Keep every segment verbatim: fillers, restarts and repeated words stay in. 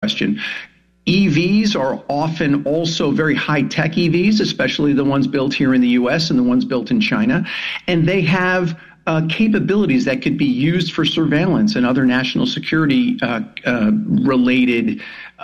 question. E Vs are often also very high-tech E Vs, especially the ones built here in the U S and the ones built in China. And they have uh, capabilities that could be used for surveillance and other national security uh, uh, related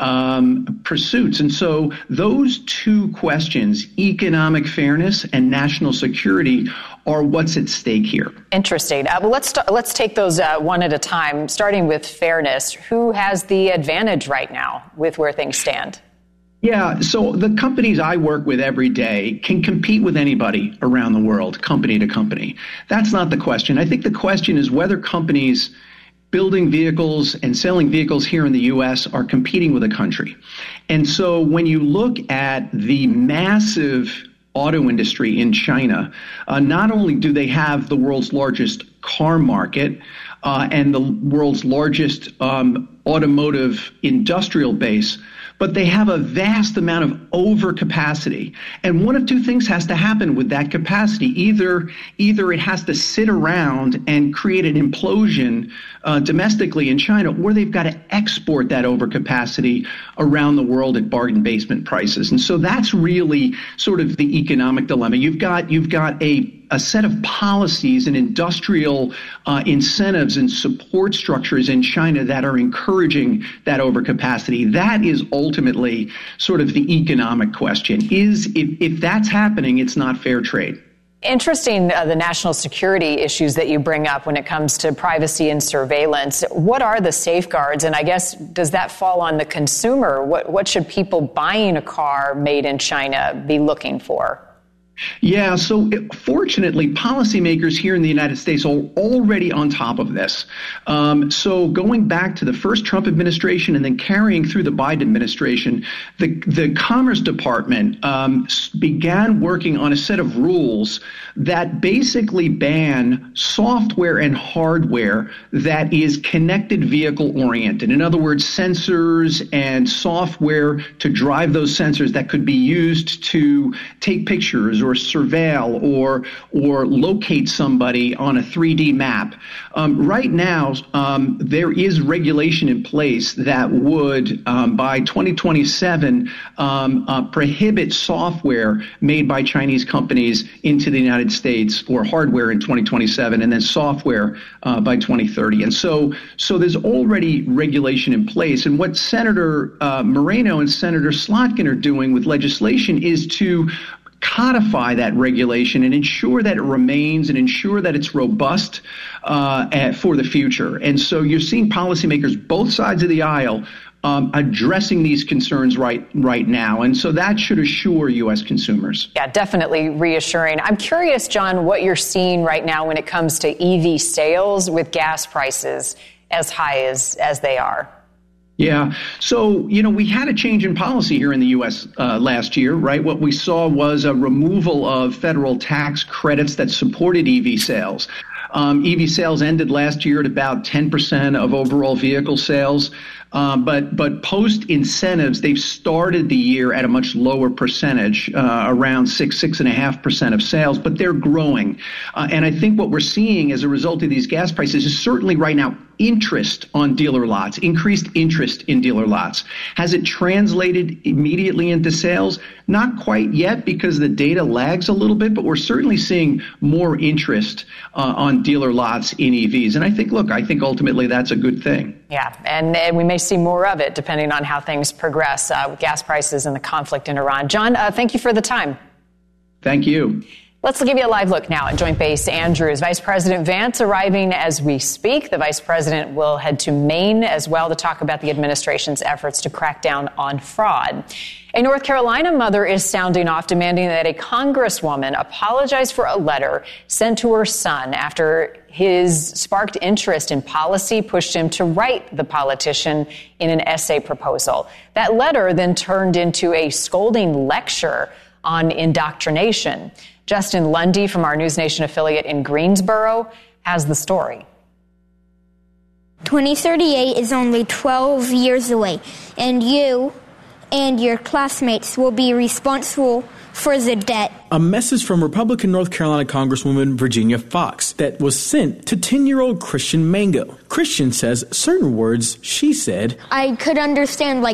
um, pursuits. And so those two questions, economic fairness and national security, are what's at stake here. Interesting. Uh, well, let's st- let's take those uh, one at a time, starting with fairness. Who has the advantage right now with where things stand? Yeah, so the companies I work with every day can compete with anybody around the world, company to company. That's not the question. I think the question is whether companies building vehicles and selling vehicles here in the U S are competing with a country. And so when you look at the massive auto industry in China, uh, not only do they have the world's largest car market uh, and the world's largest um, automotive industrial base, but they have a vast amount of overcapacity. And one of two things has to happen with that capacity. Either either it has to sit around and create an implosion uh, domestically in China, or they've got to export that overcapacity around the world at bargain basement prices. And so that's really sort of the economic dilemma. You've got you've got a a set of policies and industrial uh, incentives and support structures in China that are encouraging that overcapacity. That is ultimately sort of the economic question. Is if, if that's happening, it's not fair trade. Interesting, uh, the national security issues that you bring up when it comes to privacy and surveillance. What are the safeguards? And I guess, does that fall on the consumer? What, what should people buying a car made in China be looking for? Yeah, so fortunately, policymakers here in the United States are already on top of this. Um, so going back to the first Trump administration and then carrying through the Biden administration, the, the Commerce Department um, began working on a set of rules that basically ban software and hardware that is connected vehicle oriented. In other words, sensors and software to drive those sensors that could be used to take pictures or surveil or or locate somebody on a three D map. Um, right now, um, there is regulation in place that would, um, by twenty twenty-seven, um, uh, prohibit software made by Chinese companies into the United States, or hardware in twenty twenty-seven, and then software uh, by twenty thirty. And so, so there's already regulation in place. And what Senator uh, Moreno and Senator Slotkin are doing with legislation is to codify that regulation and ensure that it remains and ensure that it's robust uh, at, for the future. And so you're seeing policymakers both sides of the aisle um, addressing these concerns right right now. And so that should assure U S consumers. Yeah, definitely reassuring. I'm curious, John, what you're seeing right now when it comes to E V sales with gas prices as high as, as they are. Yeah. So, you know, we had a change in policy here in the U S uh, last year, right? What we saw was a removal of federal tax credits that supported E V sales. Um, E V sales ended last year at about ten percent of overall vehicle sales. Uh, but but post incentives, they've started the year at a much lower percentage, uh, around six, six and a half percent of sales, but they're growing. Uh, and I think what we're seeing as a result of these gas prices is certainly right now interest on dealer lots, increased interest in dealer lots. Has it translated immediately into sales? Not quite yet, because the data lags a little bit, but we're certainly seeing more interest uh, on dealer lots in E Vs. And I think, look, I think ultimately that's a good thing. Yeah, and, and we may see more of it depending on how things progress uh, with gas prices and the conflict in Iran. John, uh, thank you for the time. Thank you. Let's give you a live look now at Joint Base Andrews. Vice President Vance arriving as we speak. The Vice President will head to Maine as well to talk about the administration's efforts to crack down on fraud. A North Carolina mother is sounding off, demanding that a congresswoman apologize for a letter sent to her son after his sparked interest in policy pushed him to write the politician in an essay proposal. That letter then turned into a scolding lecture on indoctrination. Justin Lundy from our News Nation affiliate in Greensboro has the story. twenty thirty-eight is only twelve years away, and you and your classmates will be responsible for the debt. A message from Republican North Carolina Congresswoman Virginia Foxx that was sent to ten-year-old Christian Mango. Christian says certain words she said, I could understand, like,